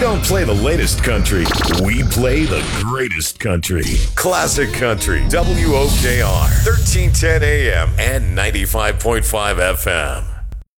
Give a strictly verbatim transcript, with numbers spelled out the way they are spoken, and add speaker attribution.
Speaker 1: don't play the latest country. We play the greatest country. Classic Country. W O K R. thirteen ten A M and ninety-five point five F M.